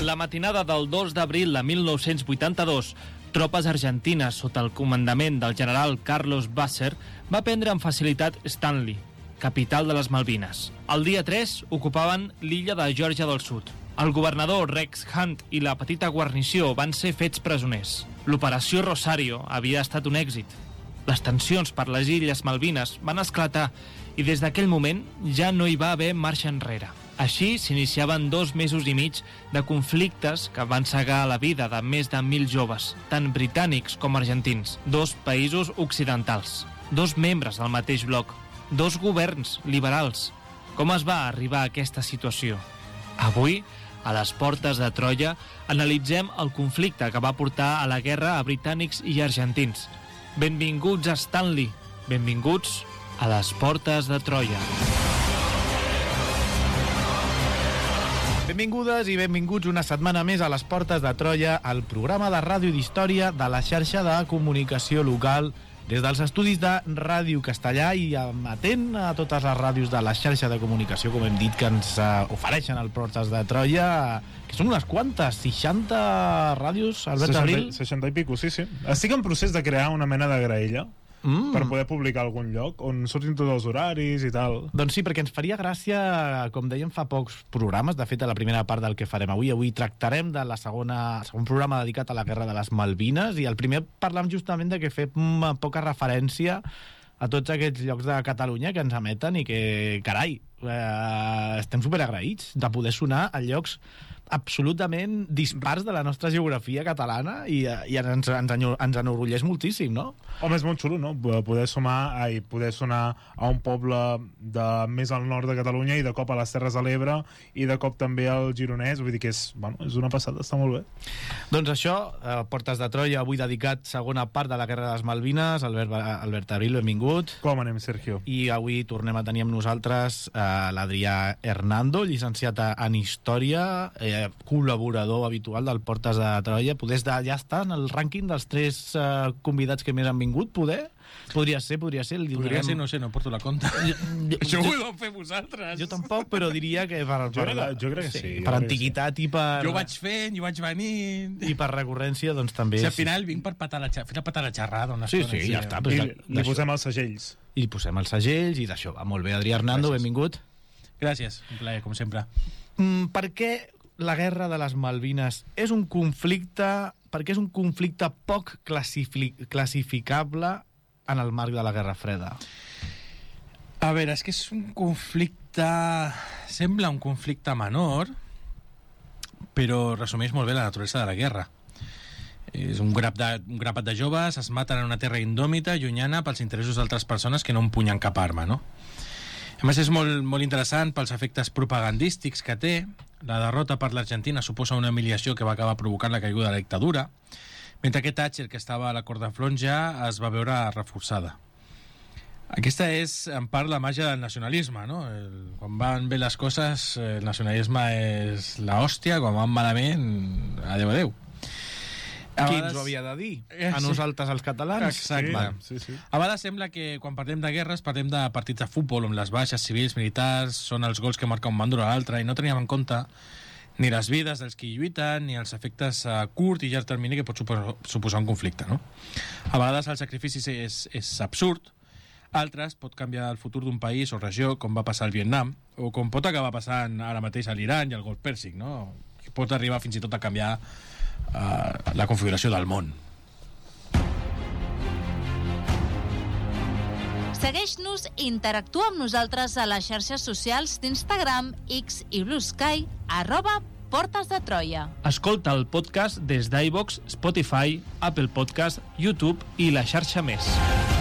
La matinada del 2 d'abril de 1982, tropes argentines sota el comandament del general Carlos Basser va prendre amb facilitat Stanley, capital de les Malvines. El dia 3 ocupaven l'illa de Geòrgia del Sud. El governador Rex Hunt i la petita guarnició van ser fets presoners. L'operació Rosario havia estat un èxit. Les tensions per les illes Malvines van esclatar i des d'aquell moment ja no hi va haver marxa enrere. Així s'iniciaven 2 mesos i mig de conflictes que van cegar la vida de més de 1.000 joves, tant britànics com argentins, 2 països occidentals, 2 membres del mateix bloc, 2 governs liberals. Com es va arribar a aquesta situació? Avui, a les portes de Troia, analitzem el conflicte que va portar a la guerra a britànics i argentins. Benvinguts a Stanley, benvinguts a les portes de Troia. Benvingudes i benvinguts una setmana més a les Portes de Troia, el programa de ràdio d'història de la xarxa de comunicació local des dels estudis de Ràdio Castellà i emetent a totes les ràdios de la xarxa de comunicació, com hem dit, que ens ofereixen el Portes de Troia, que són unes quantes, 60 ràdios, Albert Abril? 60 i pico, sí. Estic en procés de crear una mena de graella per poder publicar a algun lloc on surtin tots els horaris i tal. Doncs sí, perquè ens faria gràcia, com dèiem fa pocs programes, de fet a la primera part del que farem avui tractarem de segon programa dedicat a la Guerra de les Malvines, i el primer parlam justament de que fem poca referència a tots aquests llocs de Catalunya que ens emeten i que, carai, estem superagraïts de poder sonar a llocs absolutament dispars de la nostra geografia catalana i ens enorgulleix moltíssim, no? Home, és molt xulo, no? Poder sonar a un poble més al nord de Catalunya i de cop a les Terres de l'Ebre i de cop també al Gironès, vull dir que és una passada, està molt bé. Doncs això, Portes de Troia, avui dedicat segona part de la Guerra de les Malvines. Albert Abril, benvingut. Com anem, Sergio? I avui tornem a tenir amb nosaltres l'Adrià Hernando, llicenciat en Història, col·laborador habitual del Portes de Troia. Ja està en el rànquing dels 3 convidats que més han vingut, poder? Podria ser. Podria ser, no sé, no porto la compta. Això ho heu fer vosaltres. Jo tampoc, però diria que jo crec que sí. Per antiguitat i per... Jo vaig fent, jo vaig venint... I per recurrència, doncs també... Si al final vinc per fer la patar la xerrada una estona. Sí, ja està. I posem els segells. I posem els segells i d'això va molt bé. Adrià Hernando, benvingut. Gràcies, un plaer, com sempre. Per què la Guerra de les Malvines és un conflicte... perquè és un conflicte poc classificable en el marc de la Guerra Freda? A veure, és que és un conflicte... Sembla un conflicte menor, però resumeix molt bé la naturalesa de la guerra. És un grapat de joves, es maten en una terra indòmita, llunyana, pels interessos d'altres persones que no empunyen cap arma, no? A més, és molt interessant pels efectes propagandístics que té. La derrota per l'Argentina suposa una humiliació que va acabar provocant la caiguda de la dictadura, mentre que Thatcher, que estava a la corda flonja, es va veure reforçada. Aquesta és, en part, la màgia del nacionalisme, no? Quan van bé les coses, el nacionalisme és l'hòstia, quan van malament, adeu. Qui ens ho havia de dir? A nosaltres, els catalans? Exacte. Sí. A vegades sembla que quan parlem de guerres parlem de partits de futbol on les baixes civils, militars són els gols que marca un bàndol a l'altre i no teníem en compte ni les vides dels que hi lluiten ni els efectes a curt i llarg termini que pot suposar un conflicte, no? A vegades el sacrifici és absurd, altres pot canviar el futur d'un país o regió, com va passar al Vietnam, o com pot acabar passant ara mateix a l'Iran i al Golf Pèrsic, no? Pot arribar fins i tot a canviar la configuració del món. Segueix-nos i interactua amb nosaltres a les xarxes socials d'Instagram, X i Blue Sky, @Portes de Troia. Escolta el podcast des d'iVoox, Spotify, Apple Podcast, YouTube i la xarxa més.